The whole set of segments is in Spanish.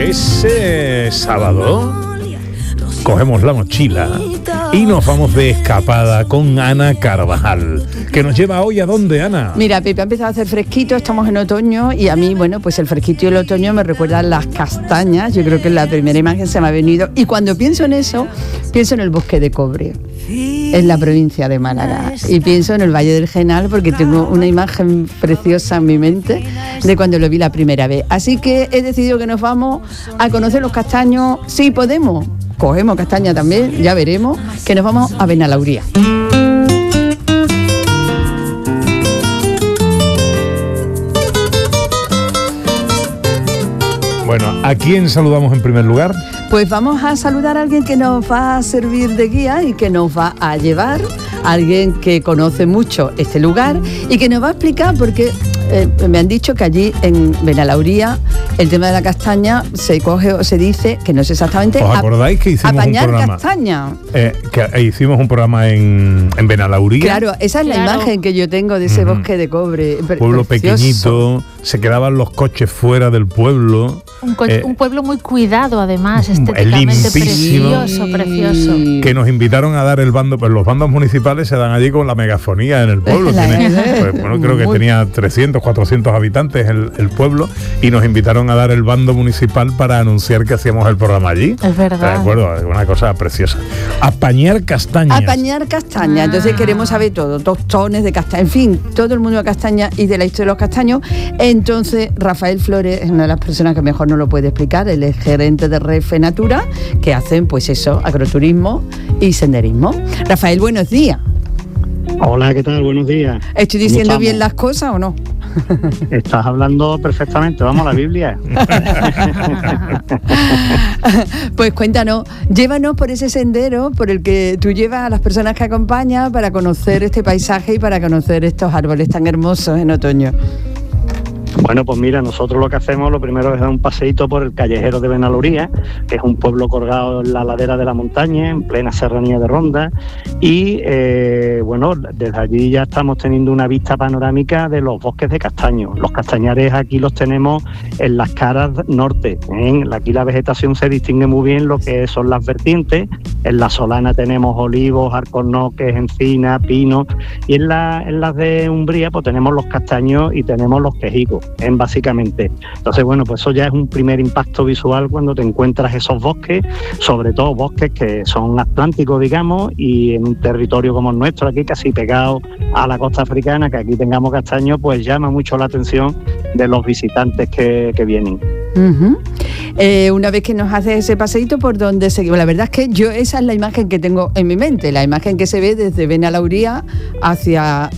Ese sábado cogemos la mochila y nos vamos de escapada con Ana Carvajal, que nos lleva hoy ¿a dónde, Ana? Mira, Pepe, ha empezado a hacer fresquito, estamos en otoño y a mí, bueno, pues el fresquito y el otoño me recuerdan las castañas. Yo creo que la primera imagen se me ha venido, y cuando pienso en eso, pienso en el bosque de Cobre, en la provincia de Málaga, y pienso en el Valle del Genal porque tengo una imagen preciosa en mi mente de cuando lo vi la primera vez. Así que he decidido que nos vamos a conocer los castaños. Sí, podemos, cogemos castaña también, ya veremos, que nos vamos a Benalauría. Bueno, ¿a quién saludamos en primer lugar? Pues vamos a saludar a alguien que nos va a servir de guía y que nos va a llevar, a alguien que conoce mucho este lugar y que nos va a explicar, porque me han dicho que allí en Benalauría el tema de la castaña se coge o se dice, que no sé exactamente, ¿os acordáis que hicimos apañar un programa, castaña? Que hicimos un programa en Benalauría. Claro, esa es la imagen que yo tengo de ese bosque de Cobre. Pueblo pequeñito, se quedaban los coches fuera del pueblo. Un pueblo muy cuidado, además, estéticamente precioso. Que nos invitaron a dar el bando, pues los bandos municipales se dan allí con la megafonía en el pueblo. Creo que tenía 300, 400 habitantes el pueblo, y nos invitaron a dar el bando municipal para anunciar que hacíamos el programa allí. Es verdad. De acuerdo, es una cosa preciosa. Apañar castañas. Apañar castaña. Entonces queremos saber todo, tostones de castaña, en fin, todo el mundo de castaña y de la historia de los castaños. Entonces Rafael Flores es una de las personas que mejor nos lo puede explicar. Él es gerente de Renfe Natura, que hacen pues eso, agroturismo y senderismo. Rafael, buenos días. Hola, ¿qué tal? Buenos días. ¿Estoy diciendo bien las cosas o no? Estás hablando perfectamente, vamos a la Biblia. Pues cuéntanos, llévanos por ese sendero por el que tú llevas a las personas que acompañas para conocer este paisaje y para conocer estos árboles tan hermosos en otoño. Bueno, pues mira, nosotros lo que hacemos, lo primero es dar un paseíto por el callejero de Benalauría, que es un pueblo colgado en la ladera de la montaña, en plena serranía de Ronda, y bueno, desde allí ya estamos teniendo una vista panorámica de los bosques de castaños. Los castañares aquí los tenemos en las caras norte, aquí la vegetación se distingue muy bien lo que son las vertientes. En la Solana tenemos olivos, alcornoques, encina, pino, y en las de Umbría pues tenemos los castaños y tenemos los quejigos, básicamente. Entonces, bueno, pues eso ya es un primer impacto visual cuando te encuentras esos bosques, sobre todo bosques que son atlánticos, digamos, y en un territorio como el nuestro, aquí casi pegado a la costa africana, que aquí tengamos castaños, pues llama mucho la atención de los visitantes que vienen. Uh-huh. Una vez que nos hace ese paseíto, ¿por dónde seguimos? La verdad es que esa es la imagen que tengo en mi mente, la imagen que se ve desde Benalauría hacia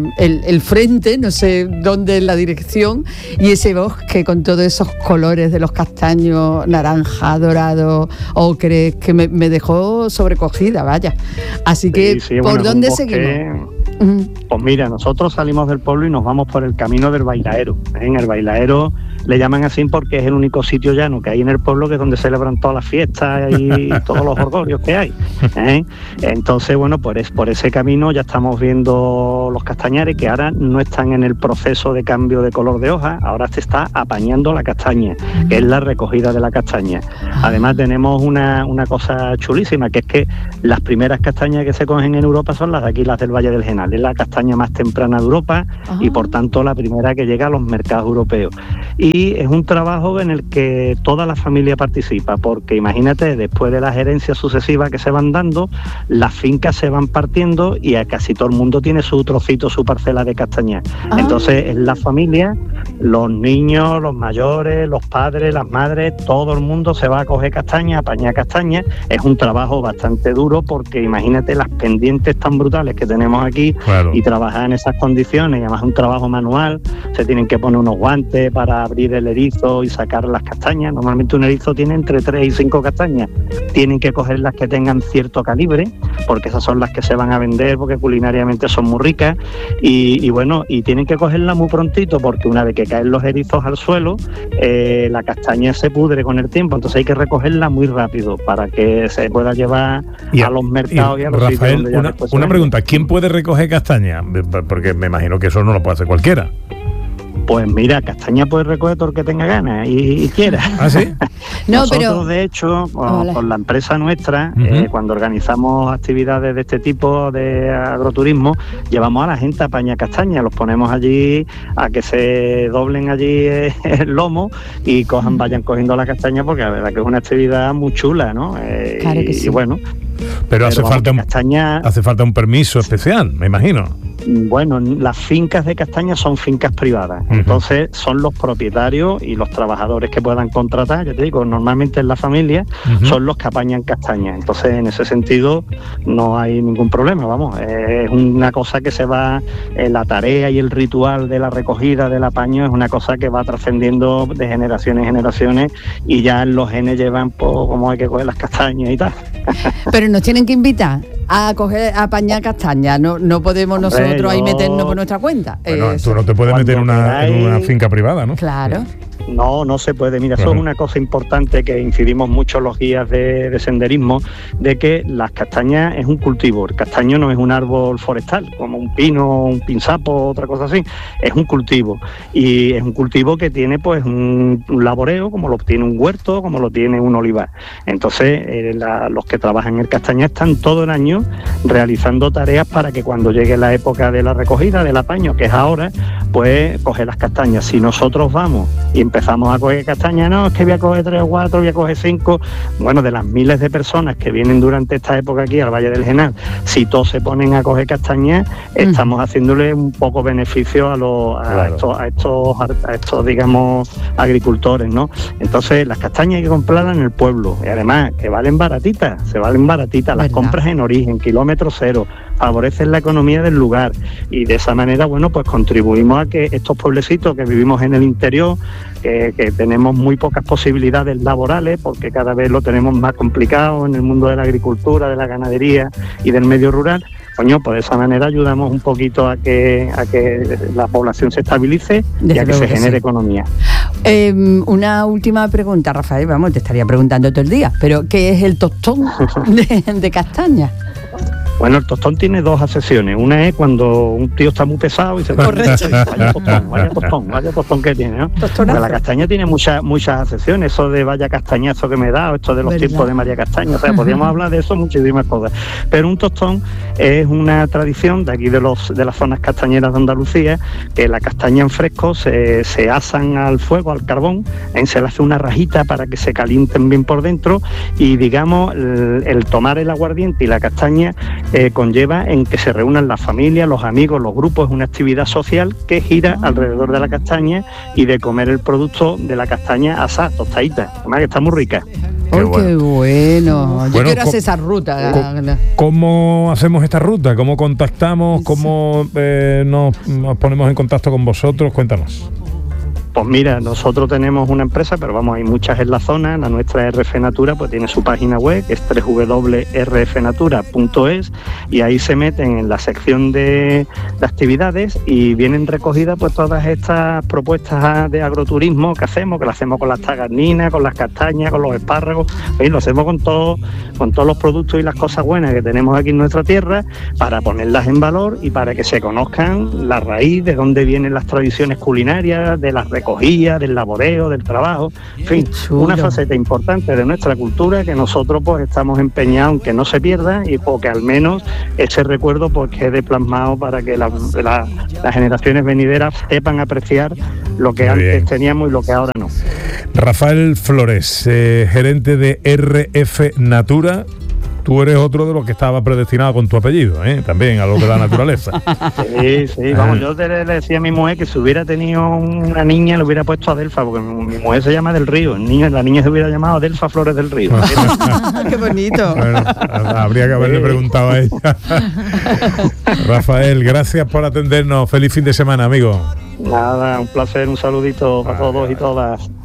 el frente, no sé dónde es la dirección, y ese bosque con todos esos colores de los castaños, naranja, dorado, ocre, que me dejó sobrecogida, vaya. Así que, sí, ¿por dónde seguimos? Pues mira, nosotros salimos del pueblo y nos vamos por el camino del Bailaero. En el Bailaero le llaman así porque es el único sitio llano que hay en el pueblo, que es donde celebran todas las fiestas y todos los orgullos que hay. Entonces, bueno, pues por ese camino ya estamos viendo los castañares, que ahora no están en el proceso de cambio de color de hoja, ahora se está apañando la castaña, que es la recogida de la castaña. Además tenemos una cosa chulísima, que es que las primeras castañas que se cogen en Europa son las de aquí, las del Valle del Genal. Es la castaña más temprana de Europa y por tanto la primera que llega a los mercados europeos. Y es un trabajo en el que toda la familia participa, porque imagínate, después de las herencias sucesivas que se van dando, las fincas se van partiendo y a casi todo el mundo tiene su trocito, su parcela de castaña. Entonces es la familia, los niños, los mayores, los padres, las madres, todo el mundo se va a coger castaña, a apañar castaña. Es un trabajo bastante duro porque imagínate las pendientes tan brutales que tenemos aquí. Claro. Y trabajar en esas condiciones, y además es un trabajo manual, se tienen que poner unos guantes para abrir el erizo y sacar las castañas. Normalmente un erizo tiene entre 3 y 5 castañas, tienen que coger las que tengan cierto calibre, porque esas son las que se van a vender, porque culinariamente son muy ricas, y bueno, y tienen que cogerlas muy prontito, porque una vez que caen los erizos al suelo, la castaña se pudre con el tiempo, entonces hay que recogerla muy rápido para que se pueda llevar a los mercados y a los Rafael, sitios donde una pregunta, ¿quién puede recoger castaña? Porque me imagino que eso no lo puede hacer cualquiera. Pues mira, castaña puede recoger todo el que tenga ganas y quiera. ¿Ah, sí? No, Nosotros, pero de hecho, con la empresa nuestra, cuando organizamos actividades de este tipo de agroturismo, llevamos a la gente a apañar castaña, los ponemos allí a que se doblen allí el lomo y vayan cogiendo la castaña, porque la verdad que es una actividad muy chula, ¿no? Claro que sí. Y bueno, pero hace falta un permiso especial, me imagino. Bueno, las fincas de castaña son fincas privadas, entonces son los propietarios y los trabajadores que puedan contratar, ya te digo, normalmente en la familia, son los que apañan castaña, entonces en ese sentido no hay ningún problema, vamos, es una cosa que se va, la tarea y el ritual de la recogida del apaño es una cosa que va trascendiendo de generaciones en generaciones y ya los genes llevan cómo hay que coger las castañas y tal. Pero nos tienen que invitar a apañar castaña, no podemos nosotros ahí meternos por nuestra cuenta. Bueno, tú no te puedes meter en una finca privada, ¿no? Claro. No se puede. Mira, eso es una cosa importante que incidimos mucho los guías de senderismo, de que las castañas es un cultivo. El castaño no es un árbol forestal, como un pino, un pinzapo, otra cosa así. Es un cultivo. Y es un cultivo que tiene pues un laboreo, como lo tiene un huerto, como lo tiene un olivar. Entonces, los que trabajan en el castaña están todo el año realizando tareas para que cuando llegue la época de la recogida, del apaño, que es ahora, pues coger las castañas. Si nosotros vamos y empezamos a coger castaña, no, es que voy a coger 3 o 4, voy a coger 5, bueno, de las miles de personas que vienen durante esta época aquí al Valle del Genal, si todos se ponen a coger castaña, estamos haciéndole un poco beneficio a estos, digamos, agricultores, ¿no? Entonces, las castañas hay que comprarlas en el pueblo, y además, que valen baratitas, las compras en origen, kilómetro cero, favorecen la economía del lugar, y de esa manera, bueno, pues contribuimos a que estos pueblecitos que vivimos en el interior, que tenemos muy pocas posibilidades laborales, porque cada vez lo tenemos más complicado en el mundo de la agricultura, de la ganadería y del medio rural, pues de esa manera ayudamos un poquito a que la población se estabilice y a que se genere economía. Una última pregunta, Rafael, vamos, te estaría preguntando todo el día, pero ¿qué es el tostón de castaña? Bueno, el tostón tiene 2 acepciones. Una es cuando un tío está muy pesado y se vaya tostón que tiene, ¿no? Porque la castaña tiene muchas acepciones, eso de vaya castañazo que me da, o esto de los tiempos de María Castaña, o sea, podríamos hablar de eso muchísimas cosas. Pero un tostón es una tradición de aquí de las zonas castañeras de Andalucía, que la castaña en fresco se asan al fuego, al carbón, se le hace una rajita para que se calienten bien por dentro, y digamos, el tomar el aguardiente y la castaña conlleva en que se reúnan las familias, los amigos, los grupos. Es una actividad social que gira alrededor de la castaña y de comer el producto de la castaña asada, tostadita, además que está muy rica. ¡Qué bueno! Yo quiero hacer esa ruta. ¿Cómo hacemos esta ruta? ¿Cómo contactamos? ¿Cómo nos ponemos en contacto con vosotros? Cuéntanos. Pues mira, nosotros tenemos una empresa, pero vamos, hay muchas en la zona. La nuestra RF Natura pues tiene su página web, que es www.rfnatura.es, y ahí se meten en la sección de actividades y vienen recogidas pues todas estas propuestas de agroturismo que hacemos, lo hacemos con las tagarninas, con las castañas, con los espárragos, y lo hacemos con todos los productos y las cosas buenas que tenemos aquí en nuestra tierra, para ponerlas en valor y para que se conozcan la raíz, de dónde vienen las tradiciones culinarias, de las recogida, del laboreo, del trabajo, en fin, una faceta importante de nuestra cultura que nosotros pues estamos empeñados en que no se pierda, y porque al menos ese recuerdo pues quede plasmado para que las generaciones venideras sepan apreciar lo que antes teníamos y lo que ahora no. Rafael Flores, gerente de RF Natura. Tú eres otro de los que estaba predestinado con tu apellido, también a lo de la naturaleza. Sí, vamos, yo le decía a mi mujer que si hubiera tenido una niña le hubiera puesto Adelfa, porque mi mujer se llama del Río, la niña se hubiera llamado Adelfa Flores del Río. ¡Qué bonito! Bueno, habría que haberle preguntado a ella. Rafael, gracias por atendernos. Feliz fin de semana, amigo. Nada, un placer, un saludito para todos y todas.